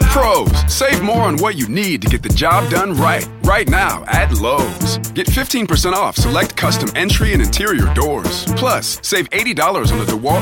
Pros, save more on what you need to get the job done right. Right now at Lowe's. Get 15% off select custom entry and interior doors. Plus, save $80 on the DeWalt